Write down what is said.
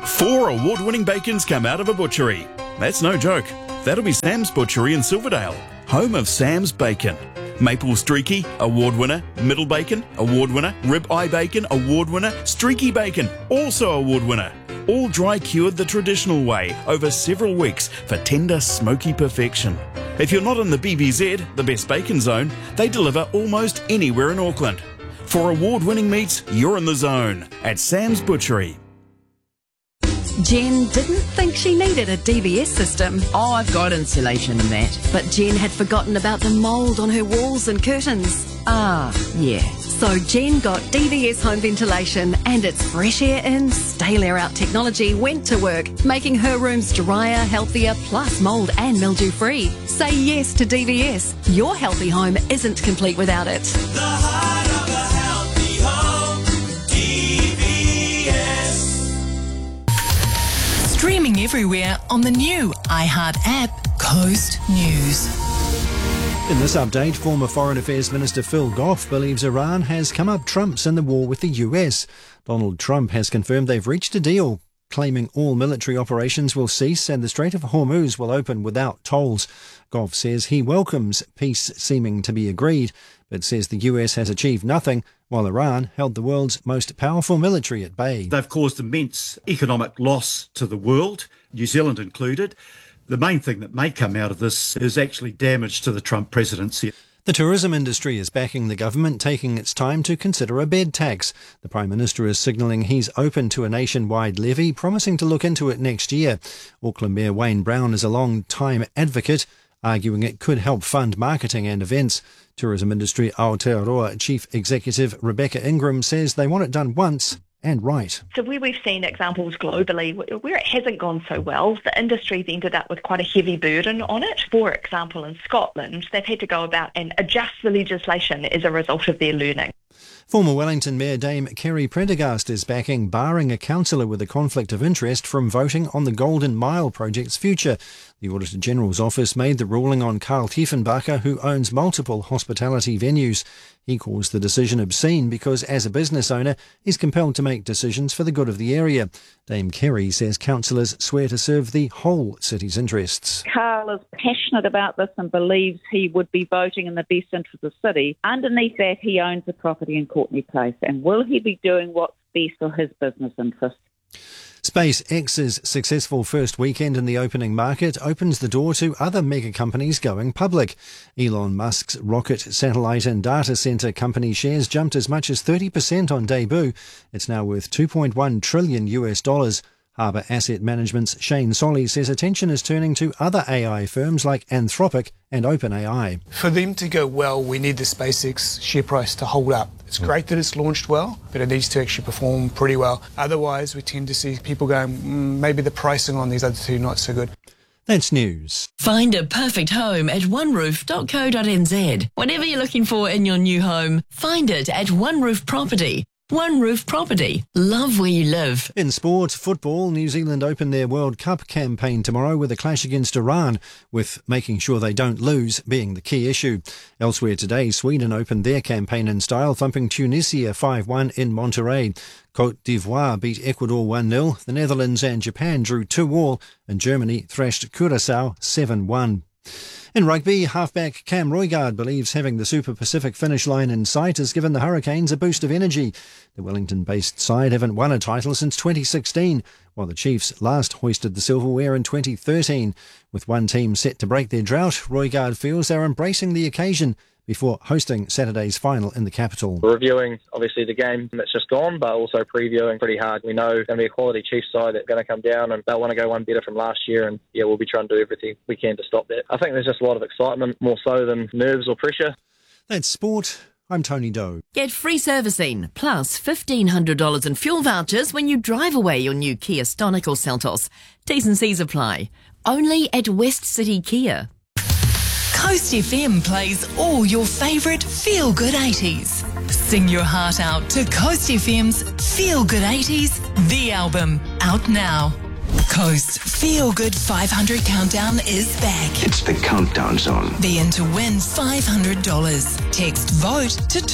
4 award-winning bacons come out of a butchery. That's no joke. That'll be Sam's Butchery in Silverdale, home of Sam's Bacon. Maple Streaky, award winner. Middle Bacon, award winner. Rib Eye Bacon, award winner. Streaky Bacon, also award winner. All dry cured the traditional way over several weeks for tender, smoky perfection. If you're not in the BBZ, the Best Bacon Zone, they deliver almost anywhere in Auckland. For award-winning meats, you're in the zone at Sam's Butchery. Jen didn't think she needed a DBS system. Oh, I've got insulation and that. But Jen had forgotten about the mould on her walls and curtains. Ah, yeah. So Jen got DVS home ventilation, and its fresh air in, stale air out technology went to work, making her rooms drier, healthier, plus mould and mildew free. Say yes to DVS. Your healthy home isn't complete without it. The heart of a healthy home, DVS. Streaming everywhere on the new iHeart app, Coast News. In this update, former Foreign Affairs Minister Phil Goff believes Iran has come up trumps in the war with the US. Donald Trump has confirmed they've reached a deal, claiming all military operations will cease and the Strait of Hormuz will open without tolls. Goff says he welcomes peace seeming to be agreed, but says the US has achieved nothing, while Iran held the world's most powerful military at bay. They've caused immense economic loss to the world, New Zealand included. The main thing that may come out of this is actually damage to the Trump presidency. The tourism industry is backing the government taking its time to consider a bed tax. The Prime Minister is signalling he's open to a nationwide levy, promising to look into it next year. Auckland Mayor Wayne Brown is a long-time advocate, arguing it could help fund marketing and events. Tourism industry Aotearoa Chief Executive Rebecca Ingram says they want it done once and right. So where we've seen examples globally where it hasn't gone so well, the industry's ended up with quite a heavy burden on it. For example, in Scotland, they've had to go about and adjust the legislation as a result of their learning. Former Wellington Mayor Dame Kerry Prendergast is backing barring a councillor with a conflict of interest from voting on the Golden Mile project's future. The Auditor General's office made the ruling on Karl Tiefenbacher, who owns multiple hospitality venues. He calls the decision obscene because, as a business owner, he's compelled to make decisions for the good of the area. Dame Kerry says councillors swear to serve the whole city's interests. Karl is passionate about this and believes he would be voting in the best interest of the city. Underneath that, he owns a property in Courtney Place. And will he be doing what's best for his business interests? SpaceX's successful first weekend in the opening market opens the door to other mega companies going public. Elon Musk's rocket, satellite and data centre company shares jumped as much as 30% on debut. It's now worth $2.1 trillion. Harbour Asset Management's Shane Solly says attention is turning to other AI firms like Anthropic and OpenAI. For them to go well, we need the SpaceX share price to hold up. It's great that it's launched well, but it needs to actually perform pretty well. Otherwise, we tend to see people going, maybe the pricing on these other two not so good. That's news. Find a perfect home at oneroof.co.nz. Whatever you're looking for in your new home, find it at One Roof Property. One Roof Property. Love where you live. In sport, football, New Zealand open their World Cup campaign tomorrow with a clash against Iran, with making sure they don't lose being the key issue. Elsewhere today, Sweden opened their campaign in style, thumping Tunisia 5-1 in Monterrey. Côte d'Ivoire beat Ecuador 1-0. The Netherlands and Japan drew 2-2, and Germany thrashed Curaçao 7-1. In rugby, halfback Cam Roigard believes having the Super Pacific finish line in sight has given the Hurricanes a boost of energy. The Wellington-based side haven't won a title since 2016, while the Chiefs last hoisted the silverware in 2013. With one team set to break their drought, Roigard feels they're embracing the occasion before hosting Saturday's final in the capital. We're reviewing, obviously, the game that's just gone, but also previewing pretty hard. We know it's going to be a quality Chiefs side that's going to come down, and they'll want to go one better from last year, and yeah, we'll be trying to do everything we can to stop that. I think there's just a lot of excitement, more so than nerves or pressure. That's sport. I'm Tony Doe. Get free servicing, plus $1,500 in fuel vouchers when you drive away your new Kia Stonic or Seltos. T's and C's apply. Only at West City Kia. Coast FM plays all your favourite feel-good 80s. Sing your heart out to Coast FM's Feel Good 80s, the album, out now. Coast's Feel Good 500 Countdown is back. It's the Countdown Zone. Be in to win $500. Text VOTE to